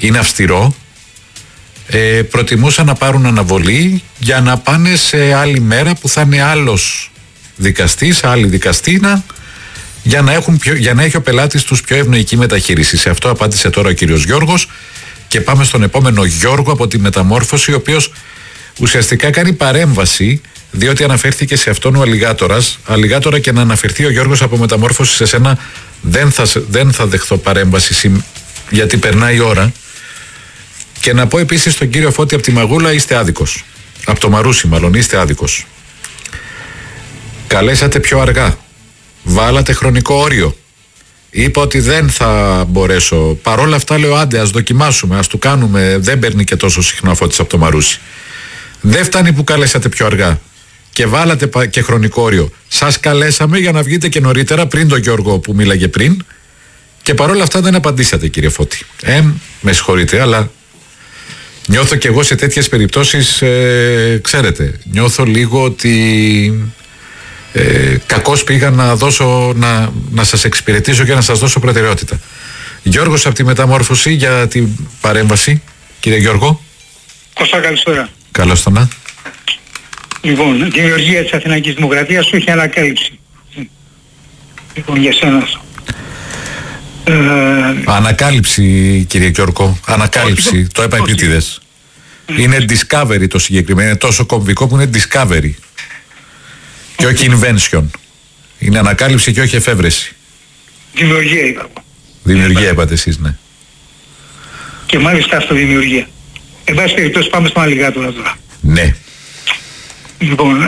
είναι αυστηρό, προτιμούσαν να πάρουν αναβολή για να πάνε σε άλλη μέρα που θα είναι άλλος δικαστής, άλλη δικαστήνα, για να έχει ο πελάτης τους πιο ευνοϊκή μεταχείριση. Σε αυτό απάντησε τώρα ο κύριος Γιώργος και πάμε στον επόμενο Γιώργο από τη Μεταμόρφωση, ο οποίος ουσιαστικά κάνει παρέμβαση, διότι αναφέρθηκε σε αυτόν ο Αλιγάτορας. Αλιγάτορα, και να αναφερθεί ο Γιώργος από Μεταμόρφωση σε σένα, δεν θα δεχθώ παρέμβαση, γιατί περνάει η ώρα. Και να πω επίσης στον κύριο Φώτη από τη Μαγούλα, είστε άδικος. Από το Μαρούσι μάλλον, είστε άδικος. Καλέσατε πιο αργά. Βάλατε χρονικό όριο. Είπα ότι δεν θα μπορέσω. Παρόλα αυτά λέω, άντε ας δοκιμάσουμε, ας του κάνουμε. Δεν παίρνει και τόσο συχνά ο Φώτης από το Μαρούσι. Δεν φτάνει που καλέσατε πιο αργά και βάλατε και χρονικό όριο. Σας καλέσαμε για να βγείτε και νωρίτερα, πριν τον Γιώργο που μίλαγε πριν, και παρόλα αυτά δεν απαντήσατε, κύριε Φώτη. Με συγχωρείτε, αλλά νιώθω κι εγώ σε τέτοιες περιπτώσεις, ξέρετε, νιώθω λίγο ότι κακώς πήγα να σας εξυπηρετήσω και να σας δώσω προτεραιότητα. Γιώργος από τη Μεταμόρφωση για την παρέμβαση. Κύριε Γιώργο. Κώστα, καλησπέρα. Καλώς το να. Λοιπόν, δημιουργία της Αθηναϊκής Δημοκρατίας σου έχει ανακάλυψη. Λοιπόν, για σένα. Ανακάλυψη, κύριε Γιώργο. Ανακάλυψη. Το είπα επίτηδες. Είναι discovery το συγκεκριμένο. Είναι τόσο κομβικό που είναι discovery. Και όχι invention. Είναι ανακάλυψη και όχι εφεύρεση. Δημιουργία είπα. Δημιουργία είπατε εσείς, ναι. Και μάλιστα αυτοδημιουργία. Εν πάση περιπτώσει πάμε στον Αλιγάτορα τώρα. Ναι. Λοιπόν,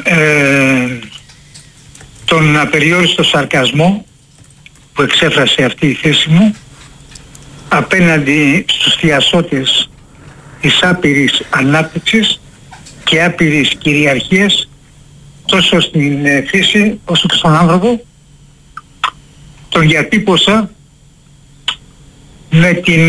τον απεριόριστο σαρκασμό που εξέφρασε αυτή η θέση μου απέναντι στους θειασότες της άπειρης ανάπτυξης και άπειρης κυριαρχίας τόσο στην φύση όσο και στον άνθρωπο, τον διατύπωσα με την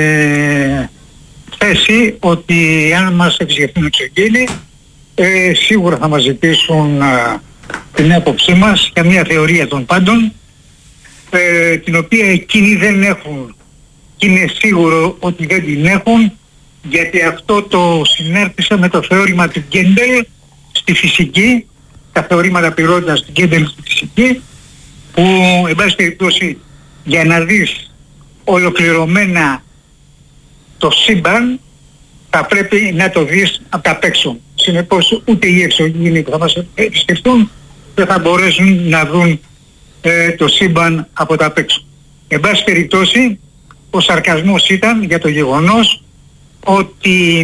θέση ότι αν μας επισκεφτούν εξωγήινοι σίγουρα θα μας ζητήσουν την άποψή μας για μια θεωρία των πάντων, την οποία εκείνοι δεν έχουν, και είναι σίγουρο ότι δεν την έχουν, γιατί αυτό το συνέρτησα με το θεώρημα του Γκέντελ στη φυσική, τα θεωρήματα πυρότητας του Γκέντελ στη φυσική, που εν πάση περιπτώσει για να δεις ολοκληρωμένα το σύμπαν θα πρέπει να το δεις από τα παίξω. Συνεπώς ούτε οι εξωγήινοι που θα μας επισκεφτούν δεν θα μπορέσουν να δουν το σύμπαν από τα παίξω. Εν πάση περιπτώσει ο σαρκασμός ήταν για το γεγονός ότι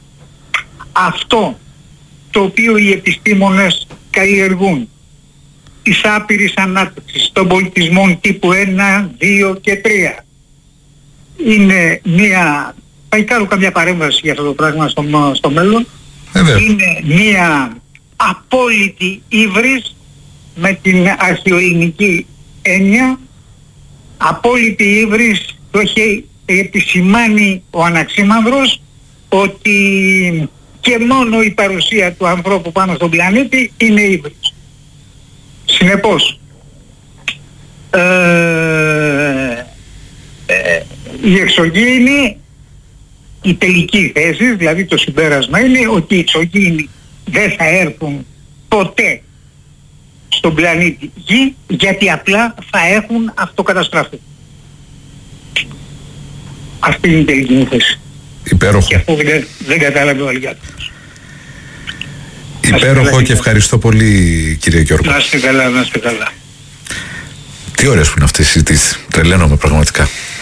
αυτό το οποίο οι επιστήμονες καλλιεργούν της άπειρης ανάπτυξης των πολιτισμών τύπου 1, 2 και 3 είναι μία, θα κάνω καμιά παρέμβαση για αυτό το πράγμα στο μέλλον, είναι μία απόλυτη ύβρις με την αρχαιοελληνική έννοια, απόλυτη ύβρις που έχει επισημάνει ο Αναξίμανδρος, ότι και μόνο η παρουσία του ανθρώπου πάνω στον πλανήτη είναι ύβρις. Συνεπώς οι εξωγήινοι, η τελική θέση, δηλαδή το συμπέρασμα είναι ότι οι εξωγήινοι δεν θα έρθουν ποτέ στον πλανήτη Γη, γιατί απλά θα έχουν αυτοκαταστραφεί. Αυτή είναι η τελική μου θέση. Υπέροχο. Και αυτό δεν κατάλαβε ο Αλιγάτορας. Υπέροχο και ευχαριστώ πολύ, κύριε Γιώργο. Να είστε καλά, να είστε καλά. Τι ωραίες που είναι αυτές οι συζητήσεις. Τρελαίνομαι πραγματικά.